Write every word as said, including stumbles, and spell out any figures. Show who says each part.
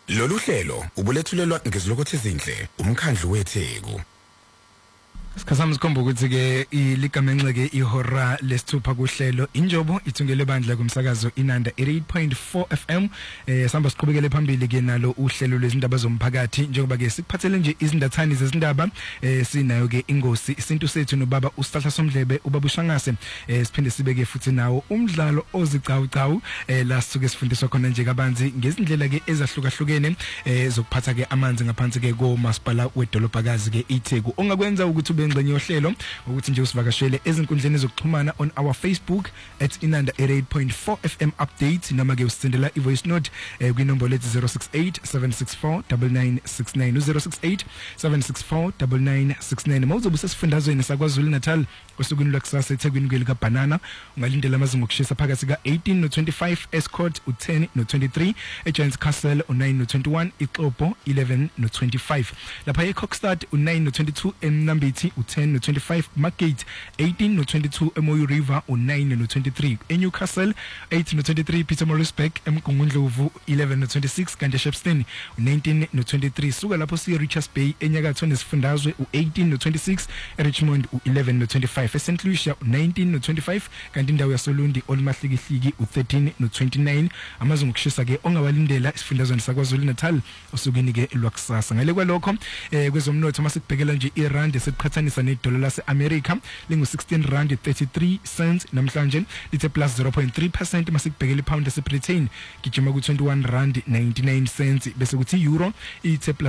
Speaker 1: Lolu hlelo ubulethulelwa ngezilokothe ezinhle umkhandlu weTheku.
Speaker 2: Sikhathama sikhomba ukuthi ke iligamenxe ke ihora lesithupha kuhlelo injobo ithungele bandla kumsakazo Inanda eighty-eight point four F M eh samba siqhubekele phambili ke nalo uhlelo lwezindaba zomphakathi njengoba ke sikuphathele nje izindathani zezindaba eh sinayo ke ingosi isintu sethu nobaba uSihla Somdlebe ubaba uShangase eh siphinde sibeke futhi nawo umdlalo ozicawucawu eh la sisuke sifundiswa khona nje kabanzi ngezindlela ke ezahlukahlukene eh zokuphatha ke amanzi ngaphansi ke ko masipala wedolobhakazi ke iTheku ongakwenza ukuthi engxenye yohlelo ukuthi nje usivakashele ezinkundleni zokuxhumana on our Facebook at Inanda eighty-eight point four F M update noma ke usendela ivoice note eh, kwinombolo ethi zero six eight seven six four nine nine six nine zero six eight seven six four nine nine six nine mawuzobe sesifundazweni saKwaZulu Natal osukwini lwakusasa eThekwini kwelika banana ungalindela amazinga okushisa phakathi ka eighteen no twenty-five Escort u ten no twenty-three eGiants Castle u nine no twenty-one iXhopo eleven no twenty-five lapha eCockstad u nine no twenty-two eMnambithi u ten no twenty-five Margate eighteen no twenty-two eMoyo River u nine no twenty-three eNewcastle eight no twenty-three Pietermaritzburg eMgungundlovu eleven no twenty-six kanti eShepstone u nineteen no twenty-three suka lapho siye Richards Bay enyakatho nesifundazwe u eighteen no twenty-six eRichmond u eleven no twenty-five eSt Lucia u nineteen no twenty-five kanti indawo yaSolundi olumahlikihliki u thirteen no twenty-nine amazungu okushisa ke ongawalindela isifundazweni saKwaZulu Natal osukini ke lwakusasa ngale kwalokho eh kwezomnotho masikubhekela nje iRand esiqhathanisa nedola laseAmerica lingu sixteen rand thirty-three cents namhlanje lithe plus zero point three percent masikubhekela ipound yaseBritain gijima ku twenty-one rand ninety-nine cents bese kuthi euro ithe